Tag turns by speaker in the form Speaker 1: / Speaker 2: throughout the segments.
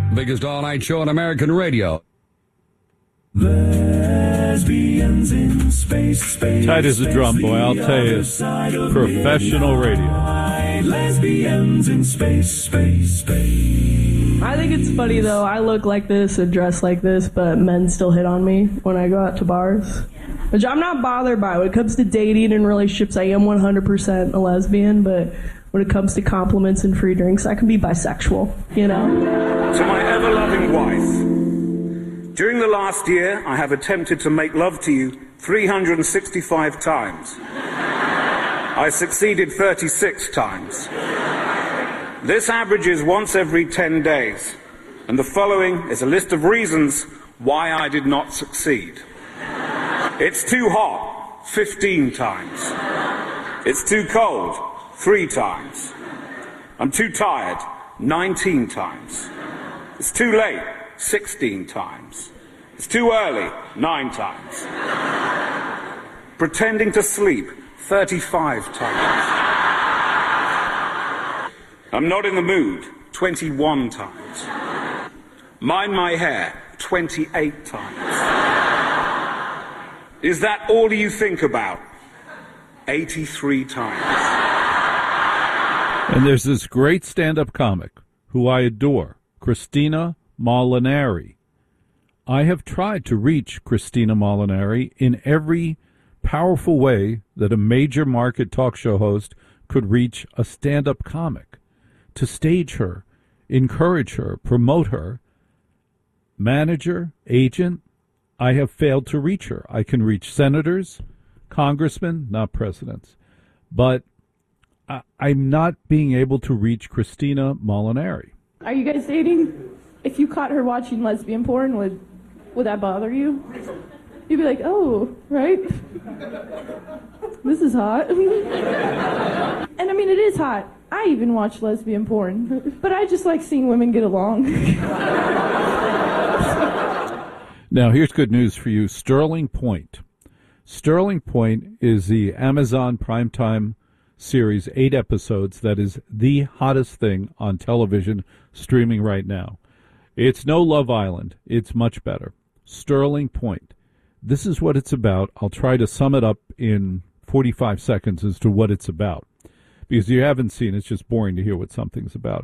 Speaker 1: Biggest all-night show on American radio.
Speaker 2: Lesbians in space.
Speaker 3: Tight as a drum, boy, I'll tell you. Professional radio.
Speaker 2: Lesbians in space.
Speaker 4: I think it's funny, though. I look like this and dress like this, but men still hit on me when I go out to bars. Which I'm not bothered by. When it comes to dating and relationships, I am 100% a lesbian, but when it comes to compliments and free drinks, I can be bisexual, you know?
Speaker 5: To my ever-loving wife, during the last year, I have attempted to make love to you 365 times. I succeeded 36 times. This averages once every 10 days, and the following is a list of reasons why I did not succeed. It's too hot, 15 times. It's too cold, 3 times. I'm too tired, 19 times. It's too late, 16 times. It's too early, 9 times. Pretending to sleep, 35 times. I'm not in the mood, 21 times. Mind my hair, 28 times. Is that all you think about? 83 times.
Speaker 3: And there's this great stand-up comic who I adore, Christina Molinari. I have tried to reach Christina Molinari in every powerful way that a major market talk show host could reach a stand-up comic. To stage her, encourage her, promote her. Manager, agent, I have failed to reach her. I can reach senators, congressmen, not presidents. But I'm not being able to reach Christina Molinari.
Speaker 6: Are you guys dating? If you caught her watching lesbian porn, would that bother you? You'd be like, oh, right? This is hot. And I mean, it is hot. I even watch lesbian porn. But I just like seeing women get along.
Speaker 3: Now, here's good news for you. Sterling Point. Sterling Point is the Amazon primetime series, 8 episodes, that is the hottest thing on television streaming right now. It's no Love Island. It's much better. Sterling Point. This is what it's about. I'll try to sum it up in 45 seconds as to what it's about. Because you haven't seen it, it's just boring to hear what something's about.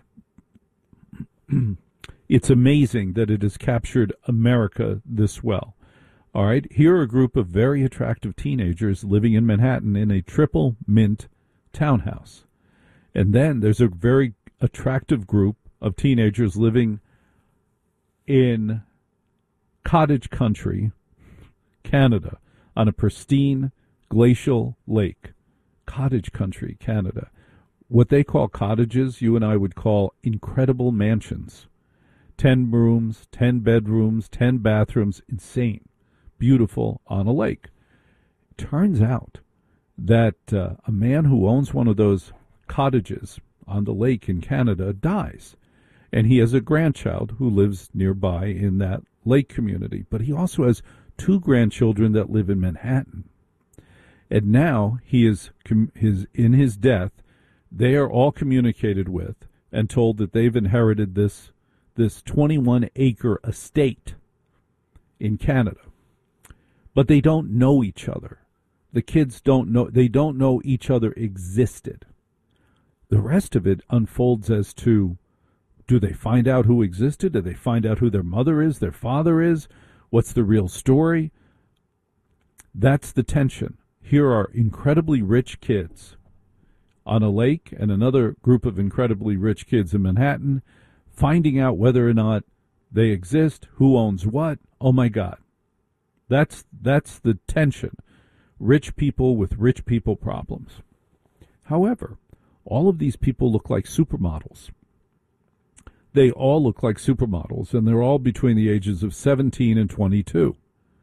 Speaker 3: It's amazing that it has captured America this well. All right, here are a group of very attractive teenagers living in Manhattan in a triple mint townhouse. And then there's a very attractive group of teenagers living in cottage country, Canada, on a pristine glacial lake. Cottage country, Canada. What they call cottages, you and I would call incredible mansions. 10 rooms, 10 bedrooms, 10 bathrooms, insane. Beautiful on a lake. Turns out that a man who owns one of those cottages on the lake in Canada dies. And he has a grandchild who lives nearby in that lake community. But he also has 2 grandchildren that live in Manhattan. And now he is in his death, they are all communicated with and told that they've inherited this 21-acre estate in Canada. But they don't know each other. The kids don't know each other existed. The rest of it unfolds as to, do they find out who existed? Do they find out who their mother is, their father is? What's the real story? That's the tension. Here are incredibly rich kids on a lake and another group of incredibly rich kids in Manhattan finding out whether or not they exist, who owns what. Oh, my God. That's the tension. Rich people with rich people problems. However, all of these people look like supermodels. They all look like supermodels, and they're all between the ages of 17 and 22.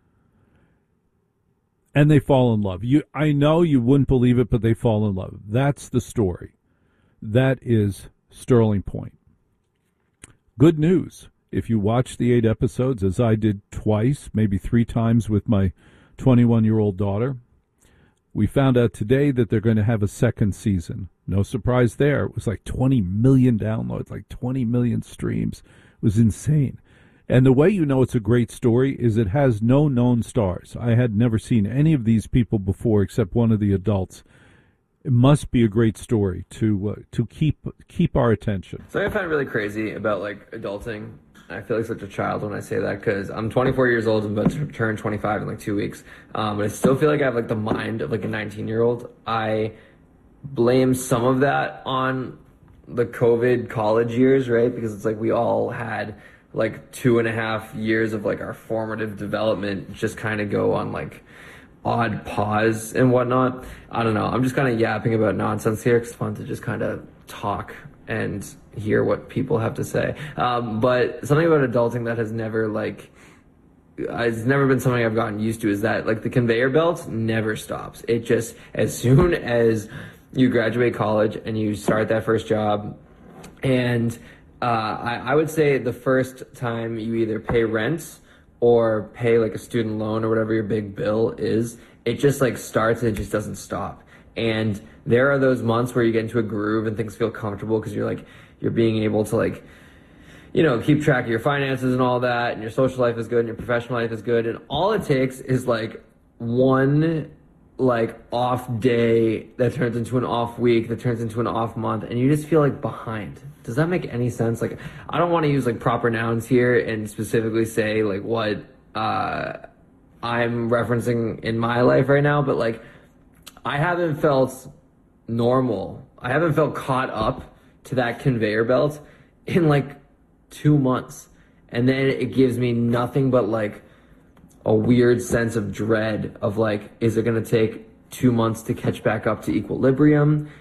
Speaker 3: And they fall in love. I know you wouldn't believe it, but they fall in love. That's the story. That is Sterling Point. Good news. If you watch the 8 episodes, as I did twice, maybe 3 times with my 21-year-old daughter, we found out today that they're going to have a second season. No surprise there. It was like 20 million downloads, like 20 million streams. was insane. And the way you know it's a great story is it has no known stars. I had never seen any of these people before except one of the adults. It must be a great story to keep our attention.
Speaker 7: Something I find really crazy about like adulting, I feel like such a child when I say that because I'm 24 years old and about to turn 25 in like 2 weeks. But I still feel like I have like the mind of like a 19-year-old. I blame some of that on the COVID college years, right? Because it's like we all had like 2.5 years of like our formative development just kind of go on like odd pause and whatnot. I don't know. I'm just kind of yapping about nonsense here 'cause it's fun to just kind of talk and hear what people have to say. But something about adulting that has never like, it's never been something I've gotten used to is that like the conveyor belt never stops. It just, as soon as you graduate college and you start that first job, and I would say the first time you either pay rent or pay like a student loan or whatever your big bill is, it just like starts and it just doesn't stop. And there are those months where you get into a groove and things feel comfortable because you're being able to like, you know, keep track of your finances and all that, and your social life is good and your professional life is good, and all it takes is like one like off day that turns into an off week that turns into an off month, and you just feel like behind. Does that make any sense? Like, I don't want to use like proper nouns here and specifically say like what I'm referencing in my life right now, but like I haven't felt normal. I haven't felt caught up to that conveyor belt in like 2 months. And then it gives me nothing but like a weird sense of dread of like, is it going to take 2 months to catch back up to equilibrium?